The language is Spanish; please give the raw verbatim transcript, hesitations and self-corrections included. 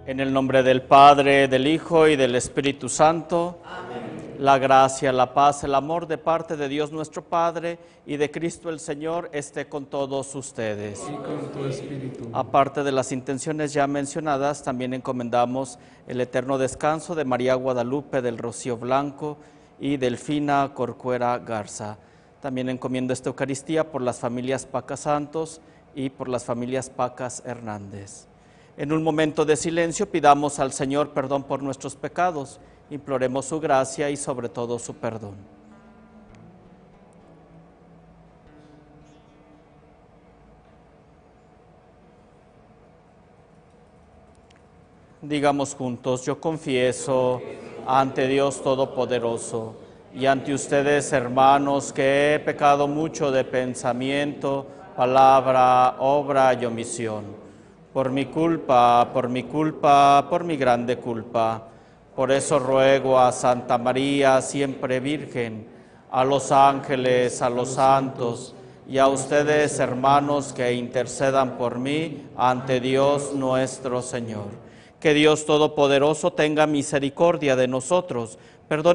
En el nombre del Padre, del Hijo y del Espíritu Santo. Amén. La gracia, la paz, el amor de parte de Dios nuestro Padre y de Cristo el Señor esté con todos ustedes. Y con tu espíritu. Aparte de las intenciones ya mencionadas, también encomendamos el eterno descanso de María Guadalupe del Rocío Blanco y Delfina Corcuera Garza. También encomiendo esta Eucaristía por las familias Pacas Santos y por las familias Pacas Hernández. En un momento de silencio pidamos al Señor perdón por nuestros pecados, imploremos su gracia y sobre todo su perdón. Digamos juntos, yo confieso ante Dios Todopoderoso y ante ustedes, hermanos, que he pecado mucho de pensamiento, palabra, obra y omisión. Por mi culpa, por mi culpa, por mi grande culpa. Por eso ruego a Santa María, siempre Virgen, a los ángeles, a los santos y a ustedes, hermanos, que intercedan por mí ante Dios nuestro Señor. Que Dios Todopoderoso tenga misericordia de nosotros, perdone